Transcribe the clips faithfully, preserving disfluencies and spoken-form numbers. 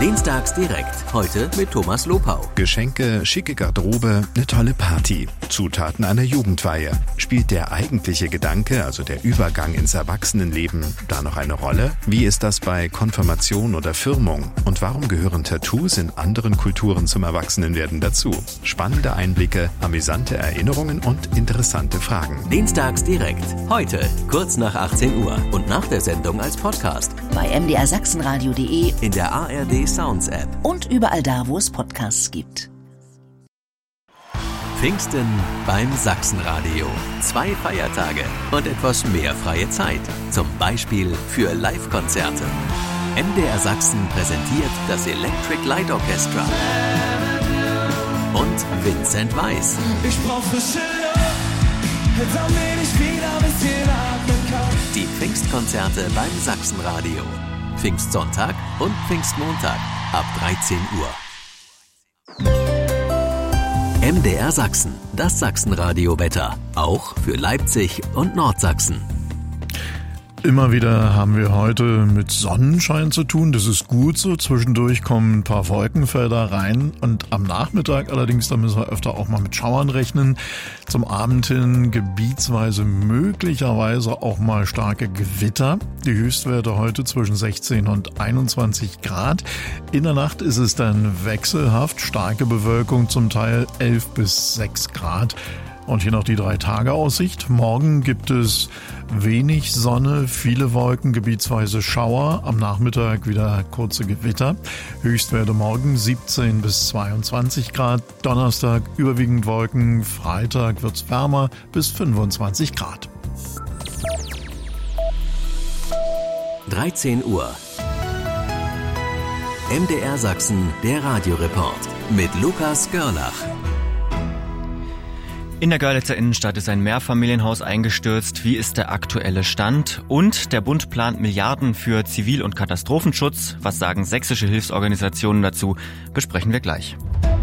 Dienstags direkt, heute mit Thomas Lopau. Geschenke, schicke Garderobe, eine tolle Party. Zutaten einer Jugendweihe. Spielt der eigentliche Gedanke, also der Übergang ins Erwachsenenleben, da noch eine Rolle? Wie ist das bei Konfirmation oder Firmung? Und warum gehören Tattoos in anderen Kulturen zum Erwachsenenwerden dazu? Spannende Einblicke, amüsante Erinnerungen und interessante Fragen. Dienstags direkt, heute, kurz nach achtzehn Uhr und nach der Sendung als Podcast. Bei m d r sachsenradio punkt de, in der A R D Sounds App und überall da, wo es Podcasts gibt. Pfingsten beim Sachsenradio. Zwei Feiertage und etwas mehr freie Zeit. Zum Beispiel für Live-Konzerte. M D R Sachsen präsentiert das Electric Light Orchestra und Vincent Weiss. Ich brauch frische Luft, damit ich wieder ein bisschen atmen kann. Die Pfingstkonzerte beim Sachsenradio. Pfingstsonntag und Pfingstmontag ab dreizehn Uhr. M D R Sachsen, das Sachsenradio-Wetter. Auch für Leipzig und Nordsachsen. Immer wieder haben wir heute mit Sonnenschein zu tun. Das ist gut so. Zwischendurch kommen ein paar Wolkenfelder rein. Und am Nachmittag allerdings, da müssen wir öfter auch mal mit Schauern rechnen. Zum Abend hin gebietsweise möglicherweise auch mal starke Gewitter. Die Höchstwerte heute zwischen sechzehn und einundzwanzig Grad. In der Nacht ist es dann wechselhaft. Starke Bewölkung, zum Teil elf bis sechs Grad. Und hier noch die Drei-Tage-Aussicht. Morgen gibt es wenig Sonne, viele Wolken, gebietsweise Schauer. Am Nachmittag wieder kurze Gewitter. Höchstwerte morgen siebzehn bis zweiundzwanzig Grad. Donnerstag überwiegend Wolken. Freitag wird's wärmer bis fünfundzwanzig Grad. dreizehn Uhr. M D R Sachsen, der Radioreport mit Lukas Görlach. In der Görlitzer Innenstadt ist ein Mehrfamilienhaus eingestürzt. Wie ist der aktuelle Stand? Und der Bund plant Milliarden für Zivil- und Katastrophenschutz. Was sagen sächsische Hilfsorganisationen dazu? Besprechen wir gleich.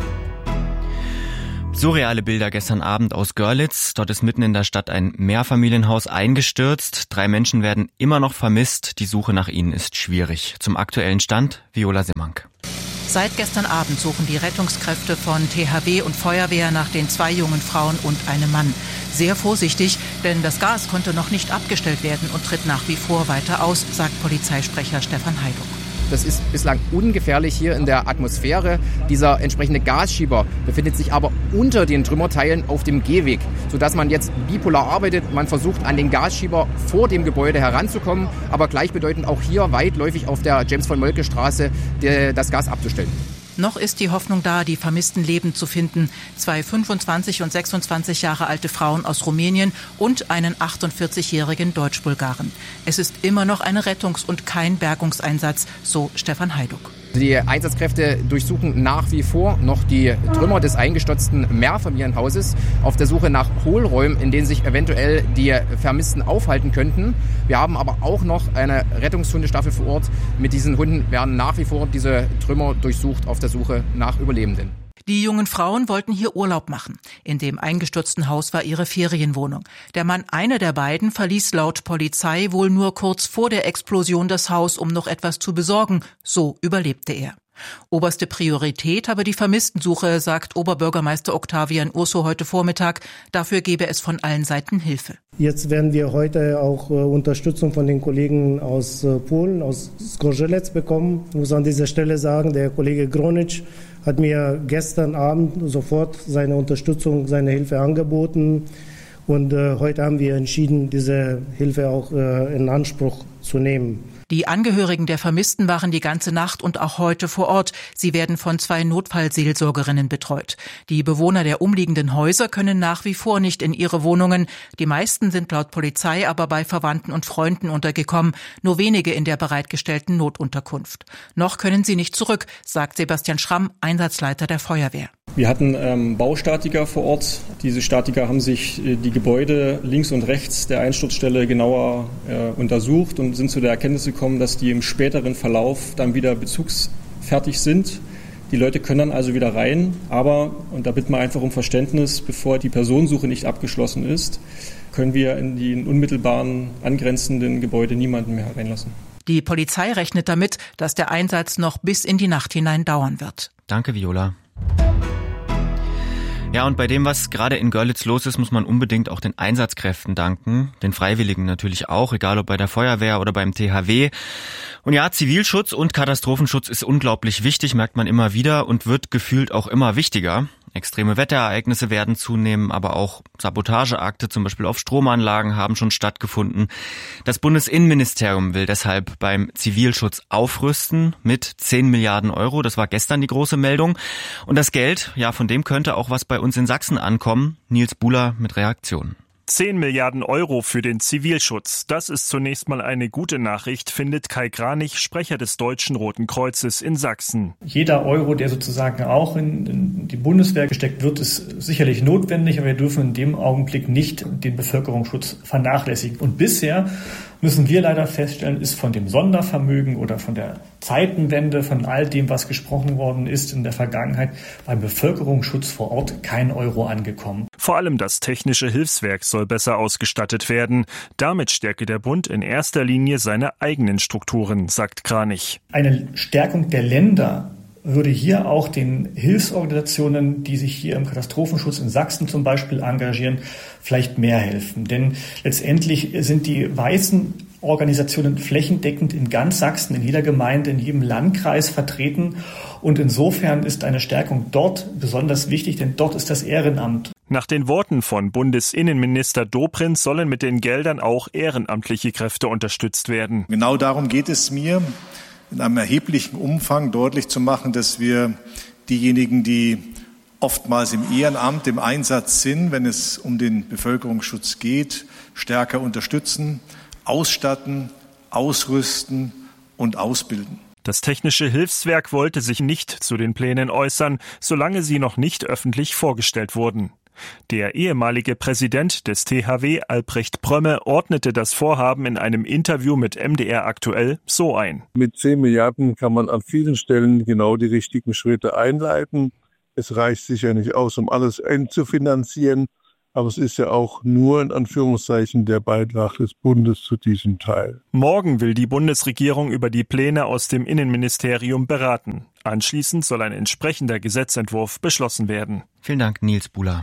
Surreale Bilder gestern Abend aus Görlitz. Dort ist mitten in der Stadt ein Mehrfamilienhaus eingestürzt. Drei Menschen werden immer noch vermisst. Die Suche nach ihnen ist schwierig. Zum aktuellen Stand Viola Simmank. Seit gestern Abend suchen die Rettungskräfte von T H W und Feuerwehr nach den zwei jungen Frauen und einem Mann. Sehr vorsichtig, denn das Gas konnte noch nicht abgestellt werden und tritt nach wie vor weiter aus, sagt Polizeisprecher Stefan Heiduck. Das ist bislang ungefährlich hier in der Atmosphäre. Dieser entsprechende Gasschieber befindet sich aber unter den Trümmerteilen auf dem Gehweg, sodass man jetzt bipolar arbeitet. Man versucht, an den Gasschieber vor dem Gebäude heranzukommen, aber gleichbedeutend auch hier weitläufig auf der James-von-Moltke-Straße das Gas abzustellen. Noch ist die Hoffnung da, die vermissten Leben zu finden. Zwei fünfundzwanzig und sechsundzwanzig Jahre alte Frauen aus Rumänien und einen achtundvierzigjährigen Deutsch-Bulgaren. Es ist immer noch eine Rettungs- und kein Bergungseinsatz, so Stefan Heiduck. Die Einsatzkräfte durchsuchen nach wie vor noch die Trümmer des eingestürzten Mehrfamilienhauses auf der Suche nach Hohlräumen, in denen sich eventuell die Vermissten aufhalten könnten. Wir haben aber auch noch eine Rettungshundestaffel vor Ort. Mit diesen Hunden werden nach wie vor diese Trümmer durchsucht auf der Suche nach Überlebenden. Die jungen Frauen wollten hier Urlaub machen. In dem eingestürzten Haus war ihre Ferienwohnung. Der Mann einer der beiden verließ laut Polizei wohl nur kurz vor der Explosion das Haus, um noch etwas zu besorgen. So überlebte er. Oberste Priorität habe die Vermisstensuche, sagt Oberbürgermeister Octavian Urso heute Vormittag. Dafür gebe es von allen Seiten Hilfe. Jetzt werden wir heute auch äh, Unterstützung von den Kollegen aus äh, Polen, aus Zgorzelec bekommen. Ich muss an dieser Stelle sagen, der Kollege Gronitsch hat mir gestern Abend sofort seine Unterstützung, seine Hilfe angeboten. Und äh, heute haben wir entschieden, diese Hilfe auch äh, in Anspruch zu nehmen. Die Angehörigen der Vermissten waren die ganze Nacht und auch heute vor Ort. Sie werden von zwei Notfallseelsorgerinnen betreut. Die Bewohner der umliegenden Häuser können nach wie vor nicht in ihre Wohnungen. Die meisten sind laut Polizei aber bei Verwandten und Freunden untergekommen, nur wenige in der bereitgestellten Notunterkunft. Noch können sie nicht zurück, sagt Sebastian Schramm, Einsatzleiter der Feuerwehr. Wir hatten ähm, Baustatiker vor Ort. Diese Statiker haben sich äh, die Gebäude links und rechts der Einsturzstelle genauer äh, untersucht und sind zu der Erkenntnis gekommen, dass die im späteren Verlauf dann wieder bezugsfertig sind. Die Leute können dann also wieder rein, aber, und da bitten wir einfach um Verständnis, bevor die Personensuche nicht abgeschlossen ist, können wir in die unmittelbaren angrenzenden Gebäude niemanden mehr reinlassen. Die Polizei rechnet damit, dass der Einsatz noch bis in die Nacht hinein dauern wird. Danke, Viola. Ja, und bei dem, was gerade in Görlitz los ist, muss man unbedingt auch den Einsatzkräften danken. Den Freiwilligen natürlich auch, egal ob bei der Feuerwehr oder beim T H W. Und ja, Zivilschutz und Katastrophenschutz ist unglaublich wichtig, merkt man immer wieder und wird gefühlt auch immer wichtiger. Extreme Wetterereignisse werden zunehmen, aber auch Sabotageakte, zum Beispiel auf Stromanlagen, haben schon stattgefunden. Das Bundesinnenministerium will deshalb beim Zivilschutz aufrüsten mit zehn Milliarden Euro. Das war gestern die große Meldung. Und das Geld, ja, von dem könnte auch was bei uns in Sachsen ankommen. Nils Buhler mit Reaktion. zehn Milliarden Euro für den Zivilschutz. Das ist zunächst mal eine gute Nachricht, findet Kai Kranich, Sprecher des Deutschen Roten Kreuzes in Sachsen. Jeder Euro, der sozusagen auch in, in die Bundeswehr gesteckt wird, ist sicherlich notwendig, aber wir dürfen in dem Augenblick nicht den Bevölkerungsschutz vernachlässigen. Und bisher müssen wir leider feststellen, ist von dem Sondervermögen oder von der Zeitenwende, von all dem, was gesprochen worden ist in der Vergangenheit, beim Bevölkerungsschutz vor Ort kein Euro angekommen. Vor allem das technische Hilfswerk soll besser ausgestattet werden. Damit stärke der Bund in erster Linie seine eigenen Strukturen, sagt Kranich. Eine Stärkung der Länder würde hier auch den Hilfsorganisationen, die sich hier im Katastrophenschutz in Sachsen zum Beispiel engagieren, vielleicht mehr helfen. Denn letztendlich sind die weißen Organisationen flächendeckend in ganz Sachsen, in jeder Gemeinde, in jedem Landkreis vertreten. Und insofern ist eine Stärkung dort besonders wichtig, denn dort ist das Ehrenamt. Nach den Worten von Bundesinnenminister Dobrindt sollen mit den Geldern auch ehrenamtliche Kräfte unterstützt werden. Genau darum geht es mir, in einem erheblichen Umfang deutlich zu machen, dass wir diejenigen, die oftmals im Ehrenamt, im Einsatz sind, wenn es um den Bevölkerungsschutz geht, stärker unterstützen, ausstatten, ausrüsten und ausbilden. Das technische Hilfswerk wollte sich nicht zu den Plänen äußern, solange sie noch nicht öffentlich vorgestellt wurden. Der ehemalige Präsident des T H W, Albrecht Prömme, ordnete das Vorhaben in einem Interview mit M D R aktuell so ein. Mit zehn Milliarden kann man an vielen Stellen genau die richtigen Schritte einleiten. Es reicht sicher nicht aus, um alles endzufinanzieren, aber es ist ja auch nur in Anführungszeichen der Beitrag des Bundes zu diesem Teil. Morgen will die Bundesregierung über die Pläne aus dem Innenministerium beraten. Anschließend soll ein entsprechender Gesetzentwurf beschlossen werden. Vielen Dank, Nils Buhler.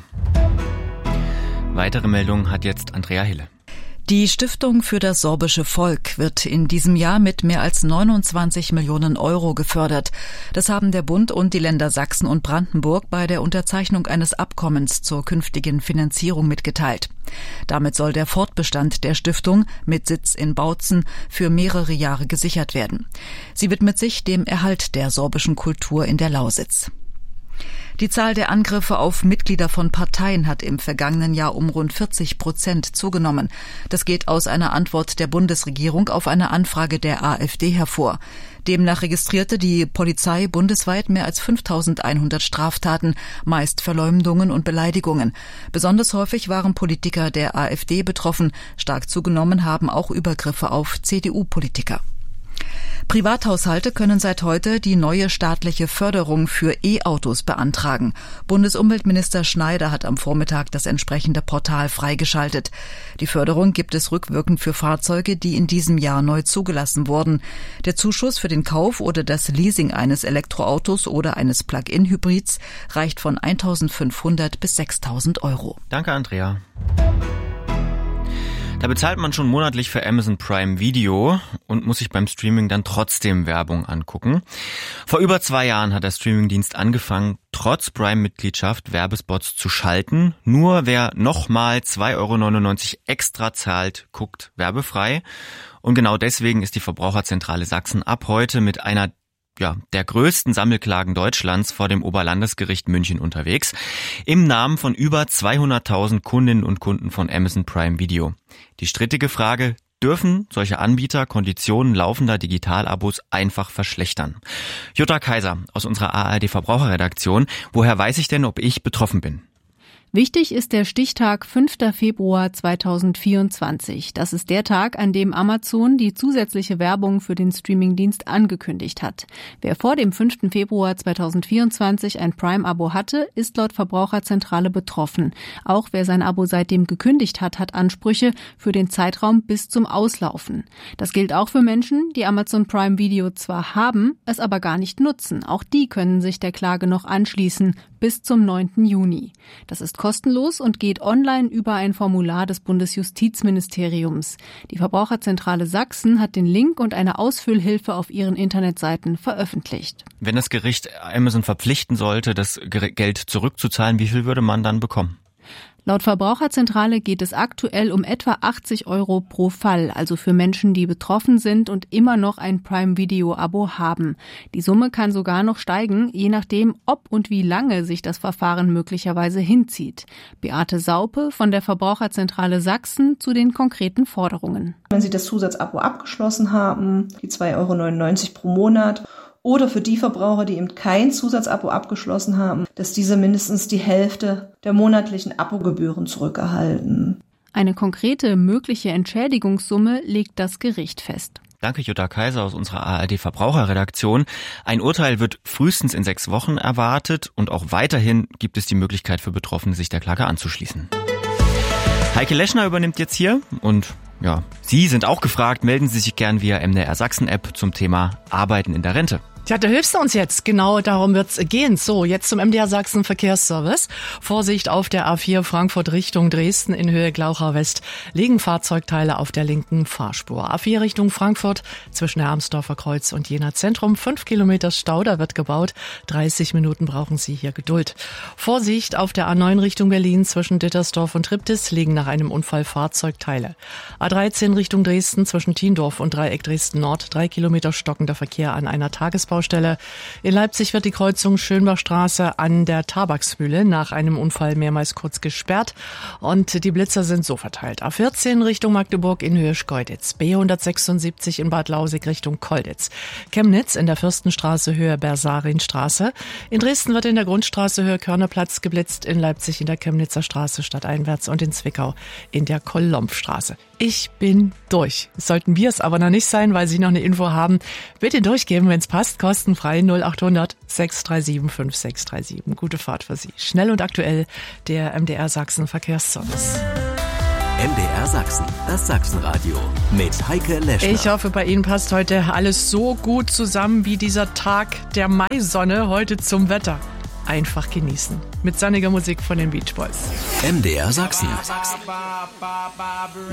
Weitere Meldungen hat jetzt Andrea Hille. Die Stiftung für das sorbische Volk wird in diesem Jahr mit mehr als neunundzwanzig Millionen Euro gefördert. Das haben der Bund und die Länder Sachsen und Brandenburg bei der Unterzeichnung eines Abkommens zur künftigen Finanzierung mitgeteilt. Damit soll der Fortbestand der Stiftung mit Sitz in Bautzen für mehrere Jahre gesichert werden. Sie widmet sich dem Erhalt der sorbischen Kultur in der Lausitz. Die Zahl der Angriffe auf Mitglieder von Parteien hat im vergangenen Jahr um rund vierzig Prozent zugenommen. Das geht aus einer Antwort der Bundesregierung auf eine Anfrage der AfD hervor. Demnach registrierte die Polizei bundesweit mehr als fünftausendeinhundert Straftaten, meist Verleumdungen und Beleidigungen. Besonders häufig waren Politiker der AfD betroffen. Stark zugenommen haben auch Übergriffe auf C D U-Politiker. Privathaushalte können seit heute die neue staatliche Förderung für E-Autos beantragen. Bundesumweltminister Schneider hat am Vormittag das entsprechende Portal freigeschaltet. Die Förderung gibt es rückwirkend für Fahrzeuge, die in diesem Jahr neu zugelassen wurden. Der Zuschuss für den Kauf oder das Leasing eines Elektroautos oder eines Plug-in-Hybrids reicht von eintausendfünfhundert bis sechstausend Euro. Danke, Andrea. Da bezahlt man schon monatlich für Amazon Prime Video und muss sich beim Streaming dann trotzdem Werbung angucken. Vor über zwei Jahren hat der Streamingdienst angefangen, trotz Prime-Mitgliedschaft Werbespots zu schalten. Nur wer nochmal zwei Euro neunundneunzig extra zahlt, guckt werbefrei. Und genau deswegen ist die Verbraucherzentrale Sachsen ab heute mit einer ja, der größten Sammelklagen Deutschlands vor dem Oberlandesgericht München unterwegs, im Namen von über zweihunderttausend Kundinnen und Kunden von Amazon Prime Video. Die strittige Frage: Dürfen solche Anbieter Konditionen laufender Digitalabos einfach verschlechtern? Jutta Kaiser aus unserer A R D Verbraucherredaktion. Woher weiß ich denn, ob ich betroffen bin? Wichtig ist der Stichtag fünfter Februar zweitausendvierundzwanzig. Das ist der Tag, an dem Amazon die zusätzliche Werbung für den Streamingdienst angekündigt hat. Wer vor dem fünften Februar zweitausendvierundzwanzig ein Prime-Abo hatte, ist laut Verbraucherzentrale betroffen. Auch wer sein Abo seitdem gekündigt hat, hat Ansprüche für den Zeitraum bis zum Auslaufen. Das gilt auch für Menschen, die Amazon Prime Video zwar haben, es aber gar nicht nutzen. Auch die können sich der Klage noch anschließen bis zum neunten Juni. Das ist kostenlos und geht online über ein Formular des Bundesjustizministeriums. Die Verbraucherzentrale Sachsen hat den Link und eine Ausfüllhilfe auf ihren Internetseiten veröffentlicht. Wenn das Gericht Amazon verpflichten sollte, das Geld zurückzuzahlen, wie viel würde man dann bekommen? Laut Verbraucherzentrale geht es aktuell um etwa achtzig Euro pro Fall, also für Menschen, die betroffen sind und immer noch ein Prime-Video-Abo haben. Die Summe kann sogar noch steigen, je nachdem, ob und wie lange sich das Verfahren möglicherweise hinzieht. Beate Saupe von der Verbraucherzentrale Sachsen zu den konkreten Forderungen. Wenn Sie das Zusatzabo abgeschlossen haben, die zwei Euro neunundneunzig pro Monat, oder für die Verbraucher, die eben kein Zusatzabo abgeschlossen haben, dass diese mindestens die Hälfte der monatlichen Abogebühren zurückerhalten. Eine konkrete mögliche Entschädigungssumme legt das Gericht fest. Danke, Jutta Kaiser aus unserer A R D-Verbraucherredaktion. Ein Urteil wird frühestens in sechs Wochen erwartet und auch weiterhin gibt es die Möglichkeit für Betroffene, sich der Klage anzuschließen. Heike Leschner übernimmt jetzt hier und ja, Sie sind auch gefragt. Melden Sie sich gern via M D R Sachsen-App zum Thema Arbeiten in der Rente. Tja, da hilfst du uns jetzt. Genau darum wird's gehen. So, jetzt zum M D R Sachsen Verkehrsservice. Vorsicht auf der A vier Frankfurt Richtung Dresden in Höhe Glauchau West liegen Fahrzeugteile auf der linken Fahrspur. A vier Richtung Frankfurt zwischen der Amsdorfer Kreuz und Jena Zentrum. Fünf Kilometer Stau, da wird gebaut. dreißig Minuten brauchen Sie hier Geduld. Vorsicht auf der A neun Richtung Berlin zwischen Dittersdorf und Triptis liegen nach einem Unfall Fahrzeugteile. A dreizehn Richtung Dresden zwischen Tiendorf und Dreieck Dresden Nord. Drei Kilometer stockender Verkehr an einer Tagesbaustelle. In Leipzig wird die Kreuzung Schönbachstraße an der Tabaksmühle nach einem Unfall mehrmals kurz gesperrt und die Blitzer sind so verteilt. A vierzehn Richtung Magdeburg in Höhe Schkeuditz, B hundertsechsundsiebzig in Bad Lausig Richtung Kolditz, Chemnitz in der Fürstenstraße Höhe Bersarinstraße, in Dresden wird in der Grundstraße Höhe Körnerplatz geblitzt, in Leipzig in der Chemnitzer Straße stadteinwärts und in Zwickau in der Kollompfstraße. Ich bin durch. Sollten wir es aber noch nicht sein, weil Sie noch eine Info haben, bitte durchgeben, wenn es passt. Kostenfrei null acht hundert sechs drei sieben fünf sechs drei sieben. Gute Fahrt für Sie. Schnell und aktuell der M D R Sachsen Verkehrsservice. M D R Sachsen, das Sachsenradio mit Heike Leschner. Ich hoffe, bei Ihnen passt heute alles so gut zusammen wie dieser Tag der Maisonne heute zum Wetter. Einfach genießen. Mit sonniger Musik von den Beach Boys. M D R Sachsen.